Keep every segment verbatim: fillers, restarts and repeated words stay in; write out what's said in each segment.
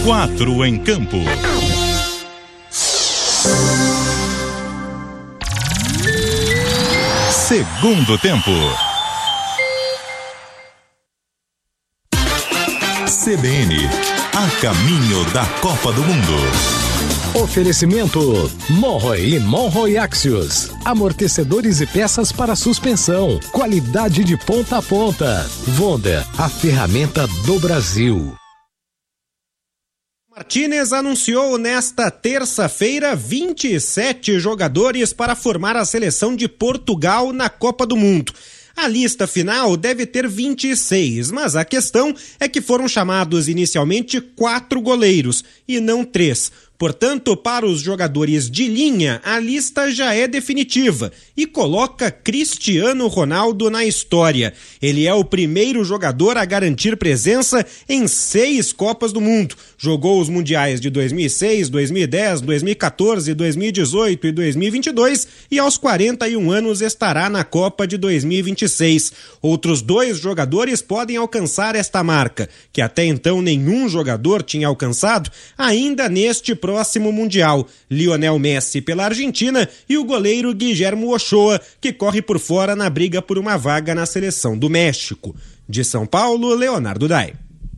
Quatro em campo. Segundo tempo. C B N, a caminho da Copa do Mundo. Oferecimento Monroe e Monroe Axios. Amortecedores e peças para suspensão. Qualidade de ponta a ponta. Vonda, a ferramenta do Brasil. Martínez anunciou nesta terça-feira vinte e sete jogadores para formar a seleção de Portugal na Copa do Mundo. A lista final deve ter vinte e seis, mas a questão é que foram chamados inicialmente quatro goleiros e não três. Portanto, para os jogadores de linha, a lista já é definitiva e coloca Cristiano Ronaldo na história. Ele é o primeiro jogador a garantir presença em seis Copas do Mundo. Jogou os mundiais de dois mil e seis, dois mil e dez, dois mil e quatorze, dois mil e dezoito e dois mil e vinte e dois e aos quarenta e um anos estará na Copa de dois mil e vinte e seis. Outros dois jogadores podem alcançar esta marca, que até então nenhum jogador tinha alcançado, ainda neste próximo Mundial. Lionel Messi pela Argentina e o goleiro Guillermo Ochoa, que corre por fora na briga por uma vaga na seleção do México. De São Paulo, Leonardo Dai.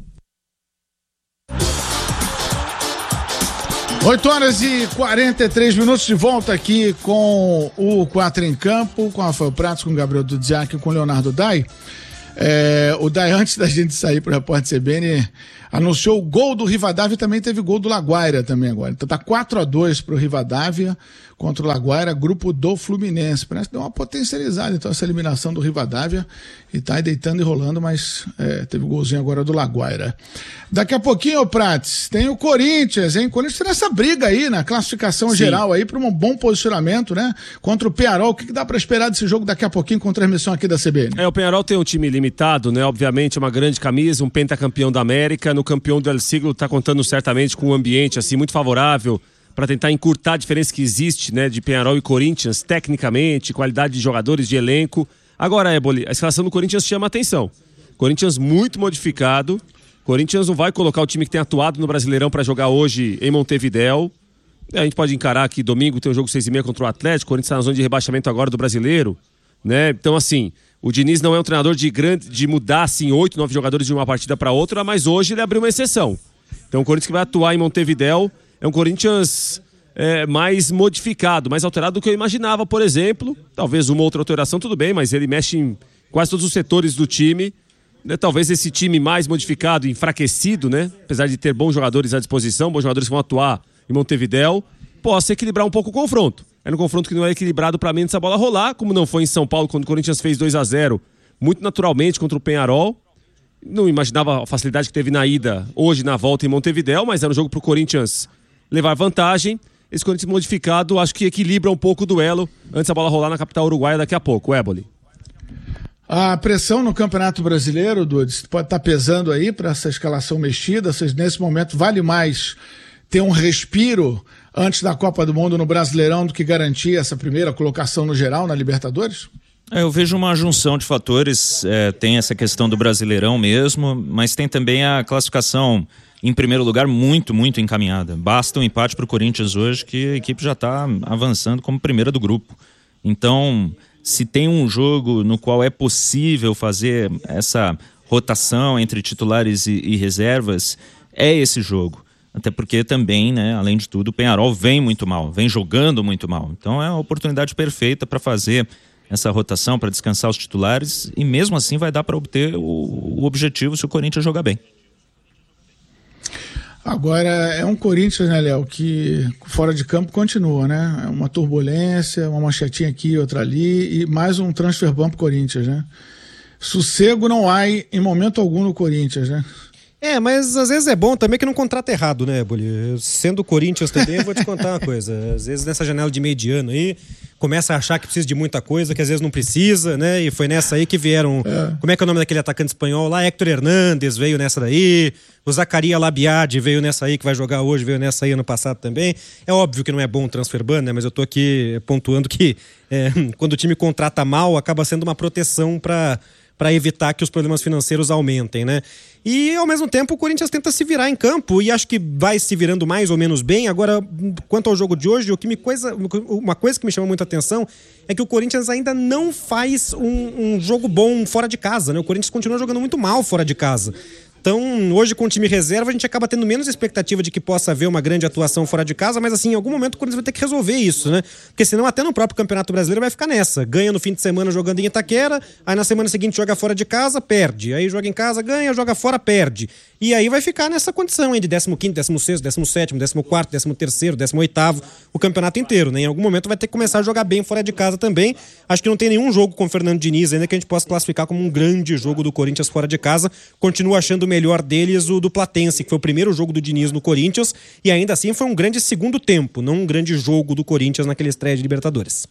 oito horas e quarenta e três minutos de volta aqui com o Quatro em Campo, com Rafael Pratos, com Gabriel Dudziak e com Leonardo Dai. É, o Dai, antes da gente sair para o Repórter C B N, anunciou o gol do Rivadavia e também teve gol do Laguaira também agora. Então tá quatro a dois pro Rivadavia contra o Laguaira, grupo do Fluminense. Parece que deu uma potencializada então essa eliminação do Rivadavia e tá aí deitando e rolando, mas é, teve o golzinho agora do Laguaira. Daqui a pouquinho, ô Prates, tem o Corinthians, hein? O Corinthians tá nessa briga aí na classificação Sim. geral aí para um bom posicionamento, né? Contra o Peñarol. O que, que dá para esperar desse jogo daqui a pouquinho com transmissão aqui da C B N? É, o Peñarol tem um time limitado, né? Obviamente, é uma grande camisa, um pentacampeão da América. No campeão do El Siglo tá contando certamente com um ambiente assim muito favorável para tentar encurtar a diferença que existe, né, de Peñarol e Corinthians, tecnicamente, qualidade de jogadores, de elenco. Agora, Éboli, a escalação do Corinthians chama a atenção. Corinthians muito modificado. Corinthians não vai colocar o time que tem atuado no Brasileirão para jogar hoje em Montevidéu. A gente pode encarar que domingo tem um jogo seis e meia contra o Atlético. O Corinthians está na zona de rebaixamento agora do Brasileiro, né? Então, assim, o Diniz não é um treinador de, grande, de mudar assim, oito, nove jogadores de uma partida para outra, mas hoje ele abriu uma exceção. Então, o Corinthians que vai atuar em Montevidéu é um Corinthians é, mais modificado, mais alterado do que eu imaginava, por exemplo. Talvez uma outra alteração, tudo bem, mas ele mexe em quase todos os setores do time. Né? Talvez esse time mais modificado, enfraquecido, né? Apesar de ter bons jogadores à disposição, bons jogadores que vão atuar em Montevidéu, possa equilibrar um pouco o confronto. Era um confronto que não é equilibrado para mim essa bola rolar, como não foi em São Paulo, quando o Corinthians fez dois a zero, muito naturalmente contra o Peñarol. Não imaginava a facilidade que teve na ida, hoje na volta em Montevidéu, mas era um jogo para o Corinthians levar vantagem. Esse Corinthians modificado, acho que equilibra um pouco o duelo antes da bola rolar na capital uruguaia daqui a pouco. Éboli. A pressão no Campeonato Brasileiro, Dudes, pode estar pesando aí para essa escalação mexida. Vocês, nesse momento, vale mais ter um respiro antes da Copa do Mundo no Brasileirão do que garantir essa primeira colocação no geral na Libertadores? É, eu vejo uma junção de fatores. É, tem essa questão do Brasileirão mesmo, mas tem também a classificação em primeiro lugar muito, muito encaminhada. Basta um empate para o Corinthians hoje que a equipe já está avançando como primeira do grupo. Então, se tem um jogo no qual é possível fazer essa rotação entre titulares e, e reservas, é esse jogo. Até porque também, né, além de tudo, o Peñarol vem muito mal, vem jogando muito mal. Então é a oportunidade perfeita para fazer essa rotação, para descansar os titulares, e mesmo assim vai dar para obter o, o objetivo se o Corinthians jogar bem. Agora, é um Corinthians, né, Léo, que fora de campo continua, né? É uma turbulência, uma manchetinha aqui, outra ali, e mais um transfer ban pro Corinthians, né? Sossego não há em momento algum no Corinthians, né? É, mas às vezes é bom também que não contrata errado, né, Boli? Sendo Corinthians também, eu vou te contar uma coisa. Às vezes nessa janela de meio de ano aí, começa a achar que precisa de muita coisa, que às vezes não precisa, né? E foi nessa aí que vieram... É. Como é que é o nome daquele atacante espanhol lá? Héctor Hernández veio nessa daí. O Zacaria Labiade veio nessa aí, que vai jogar hoje, veio nessa aí ano passado também. É óbvio que não é bom o transfer ban, né? Mas eu tô aqui pontuando que é, quando o time contrata mal, acaba sendo uma proteção para para evitar que os problemas financeiros aumentem, né? E, ao mesmo tempo, o Corinthians tenta se virar em campo e acho que vai se virando mais ou menos bem. Agora, quanto ao jogo de hoje, o que me coisa, uma coisa que me chama muita atenção é que o Corinthians ainda não faz um, um jogo bom fora de casa, né? O Corinthians continua jogando muito mal fora de casa. Então, hoje com o time reserva, a gente acaba tendo menos expectativa de que possa haver uma grande atuação fora de casa, mas assim, em algum momento o Corinthians vai ter que resolver isso, né? Porque senão até no próprio Campeonato Brasileiro vai ficar nessa. Ganha no fim de semana jogando em Itaquera, aí na semana seguinte joga fora de casa, perde. Aí joga em casa, ganha, joga fora, perde. E aí vai ficar nessa condição, hein, de décimo quinto, décimo sexto, décimo sétimo, décimo quarto, décimo terceiro, décimo oitavo, o campeonato inteiro, né? Em algum momento vai ter que começar a jogar bem fora de casa também. Acho que não tem nenhum jogo com o Fernando Diniz ainda que a gente possa classificar como um grande jogo do Corinthians fora de casa. Continuo achando o melhor deles o do Platense, que foi o primeiro jogo do Diniz no Corinthians, e ainda assim foi um grande segundo tempo, não um grande jogo do Corinthians naquele estreia de Libertadores.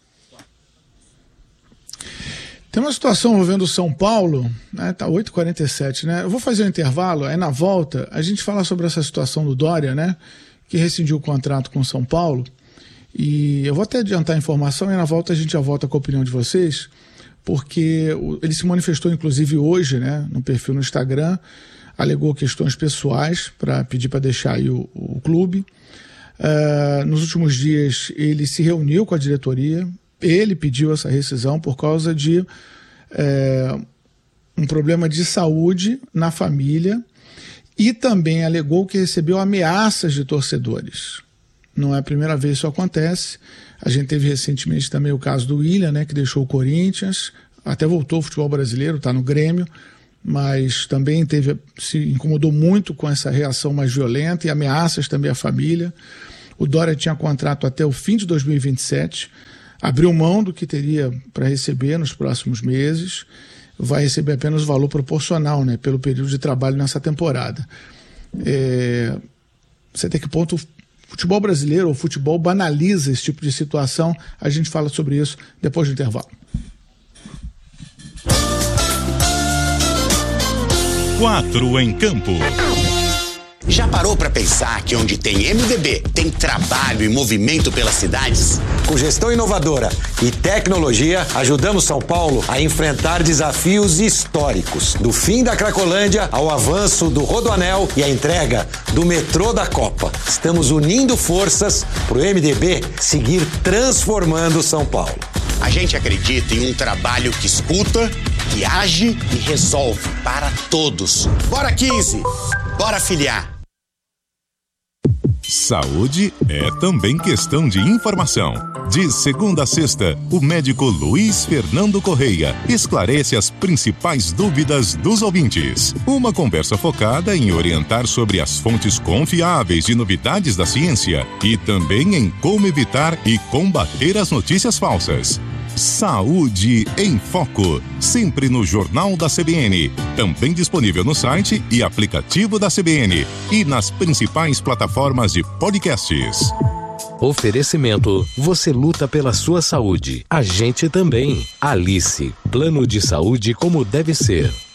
Tem uma situação envolvendo o São Paulo, né? Tá oito e quarenta e sete, né? Eu vou fazer um intervalo, aí na volta a gente fala sobre essa situação do Dória, né? Que rescindiu o contrato com o São Paulo, e eu vou até adiantar a informação e na volta a gente já volta com a opinião de vocês, porque ele se manifestou inclusive hoje, né? No perfil no Instagram, alegou questões pessoais para pedir para deixar aí o, o clube. Uh, nos últimos dias ele se reuniu com a diretoria, ele pediu essa rescisão por causa de é, um problema de saúde na família e também alegou que recebeu ameaças de torcedores. Não é a primeira vez que isso acontece. A gente teve recentemente também o caso do William, né, que deixou o Corinthians, até voltou ao futebol brasileiro, está no Grêmio, mas também teve, se incomodou muito com essa reação mais violenta e ameaças também à família. O Dória tinha contrato até o fim de dois mil e vinte e sete, abriu mão do que teria para receber nos próximos meses, vai receber apenas o valor proporcional, né, pelo período de trabalho nessa temporada. É, você até que ponto o futebol brasileiro ou o futebol banaliza esse tipo de situação? A gente fala sobre isso depois do intervalo. Quatro em campo. Já parou para pensar que onde tem M D B, tem trabalho e movimento pelas cidades? Com gestão inovadora e tecnologia, ajudamos São Paulo a enfrentar desafios históricos. Do fim da Cracolândia ao avanço do Rodoanel e a entrega do metrô da Copa. Estamos unindo forças para o M D B seguir transformando São Paulo. A gente acredita em um trabalho que escuta, que age e resolve para todos. Bora quinze! Bora filiar! Saúde é também questão de informação. De segunda a sexta, o médico Luiz Fernando Correia esclarece as principais dúvidas dos ouvintes. Uma conversa focada em orientar sobre as fontes confiáveis de novidades da ciência e também em como evitar e combater as notícias falsas. Saúde em Foco, sempre no Jornal da C B N, também disponível no site e aplicativo da C B N e nas principais plataformas de podcasts. Oferecimento, você luta pela sua saúde, a gente também. Alice, plano de saúde como deve ser.